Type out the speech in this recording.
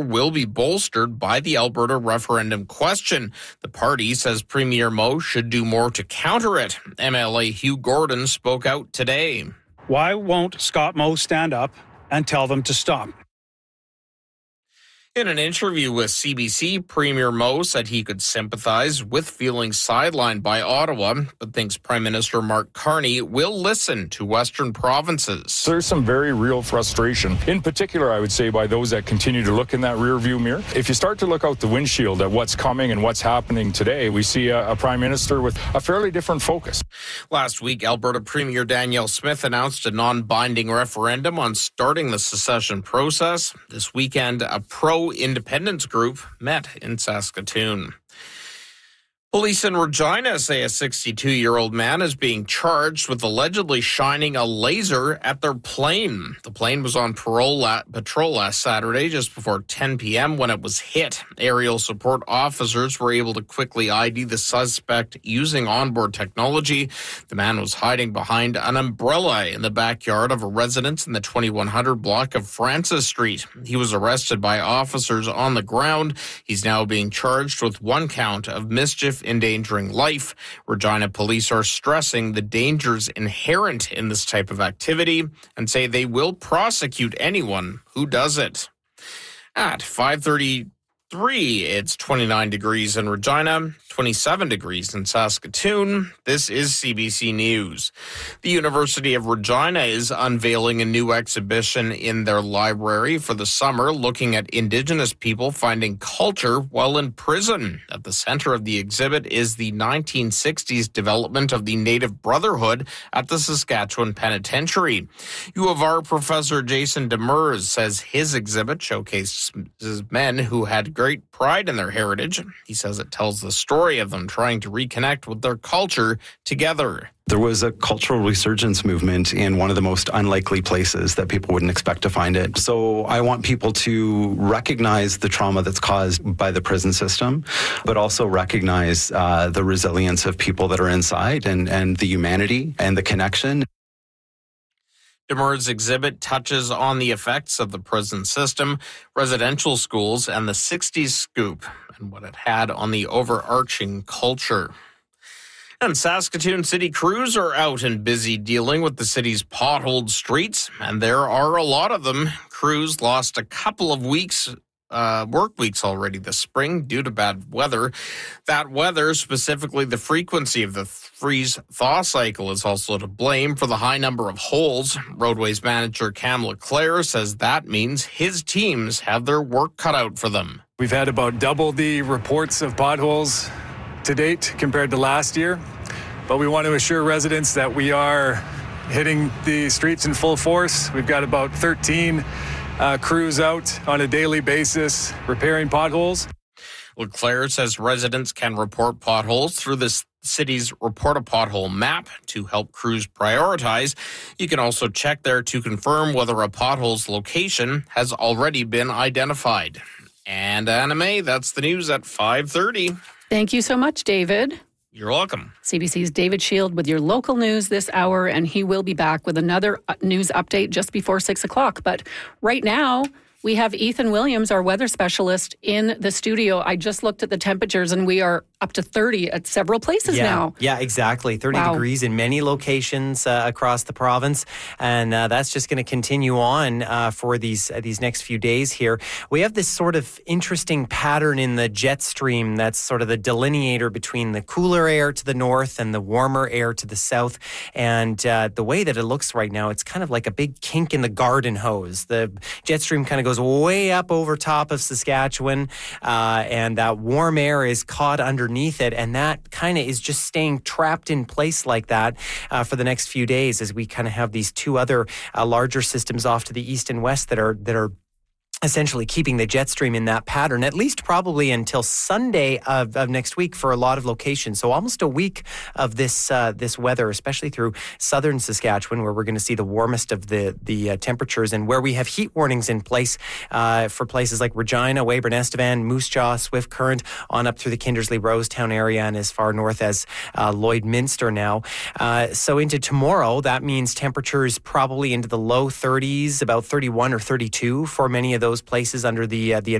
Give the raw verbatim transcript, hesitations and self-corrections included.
will be bolstered by the Alberta referendum question. The party says Premier Moe should do more to counter it. M L A Hugh Gordon spoke out today. Why won't Scott Moe stand up and tell them to stop? In an interview with C B C, Premier Moe said he could sympathize with feeling sidelined by Ottawa, but thinks Prime Minister Mark Carney will listen to Western provinces. There's some very real frustration, in particular, I would say, by those that continue to look in that rearview mirror. If you start to look out the windshield at what's coming and what's happening today, we see a, a Prime Minister with a fairly different focus. Last week, Alberta Premier Danielle Smith announced a non-binding referendum on starting the secession process. This weekend, a pro independence group met in Saskatoon. Police in Regina say a sixty-two-year-old man is being charged with allegedly shining a laser at their plane. The plane was on parole la- patrol last Saturday just before ten p.m. when it was hit. Aerial support officers were able to quickly I D the suspect using onboard technology. The man was hiding behind an umbrella in the backyard of a residence in the twenty-one hundred block of Francis Street. He was arrested by officers on the ground. He's now being charged with one count of mischief endangering life. Regina police are stressing the dangers inherent in this type of activity and say they will prosecute anyone who does it. At five thirty-three, it's twenty-nine degrees in Regina, twenty-seven degrees in Saskatoon. This is C B C News. The University of Regina is unveiling a new exhibition in their library for the summer, looking at Indigenous people finding culture while in prison. At the center of the exhibit is the nineteen sixties development of the Native Brotherhood at the Saskatchewan Penitentiary. U of R professor Jason Demers says his exhibit showcases men who had great pride in their heritage. He says it tells the story of them trying to reconnect with their culture together. There was a cultural resurgence movement in one of the most unlikely places that people wouldn't expect to find it. So I want people to recognize the trauma that's caused by the prison system, but also recognize uh, the resilience of people that are inside and, and the humanity and the connection. Demers' exhibit touches on the effects of the prison system, residential schools, and the sixties scoop, and what it had on the overarching culture. And Saskatoon City crews are out and busy dealing with the city's potholed streets, and there are a lot of them. Crews lost a couple of weeks Uh, work weeks already this spring due to bad weather. That weather, specifically the frequency of the freeze-thaw cycle, is also to blame for the high number of holes. Roadways manager Cam LeClaire says that means his teams have their work cut out for them. We've had about double the reports of potholes to date compared to last year, but we want to assure residents that we are hitting the streets in full force. We've got about thirteen Uh, crews out on a daily basis repairing potholes. LeClaire says residents can report potholes through the city's Report a Pothole map to help crews prioritize. You can also check there to confirm whether a pothole's location has already been identified. And Anna May, that's the news at five thirty. Thank you so much, David. You're welcome. C B C's David Shield with your local news this hour, and he will be back with another news update just before six o'clock. But right now, we have Ethan Williams, our weather specialist, in the studio. I just looked at the temperatures, and we are up to thirty at several places yeah, now. Yeah, exactly. thirty wow. degrees in many locations uh, across the province. And uh, that's just going to continue on uh, for these uh, these next few days here. We have this sort of interesting pattern in the jet stream that's sort of the delineator between the cooler air to the north and the warmer air to the south. And uh, the way that it looks right now, it's kind of like a big kink in the garden hose. The jet stream kind of goes way up over top of Saskatchewan, uh, and that warm air is caught underneath it, and that kind of is just staying trapped in place like that uh, for the next few days as we kind of have these two other uh, larger systems off to the east and west that are that are essentially keeping the jet stream in that pattern, at least probably until Sunday of, of next week for a lot of locations. So almost a week of this uh, this weather, especially through southern Saskatchewan, where we're going to see the warmest of the the uh, temperatures, and where we have heat warnings in place uh, for places like Regina, Weyburn, Estevan, Moose Jaw, Swift Current, on up through the Kindersley, Rosetown area, and as far north as uh, Lloydminster now. Uh, so into tomorrow, that means temperatures probably into the low thirties, about thirty-one or thirty-two for many of those places under the uh, the